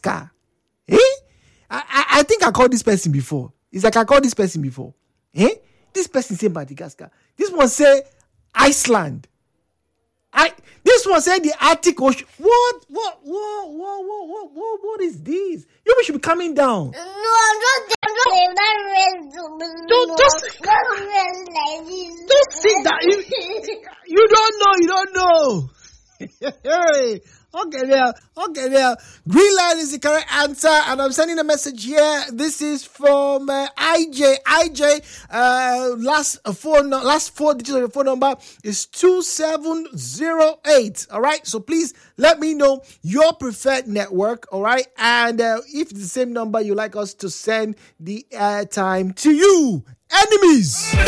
Madagascar. I think I called this person before. It's like I called this person before. This person say Madagascar. This one say Iceland. This one say the Arctic Ocean. What is this? You should be coming down. No, I'm just Don't sit down. You don't know. Hey. Okay, there. Green line is the correct answer, and I'm sending a message here. This is from IJ. Last four digits of your phone number is 2708. All right, so please let me know your preferred network. All right, and if it's the same number, you like us to send the airtime to you. Enemies.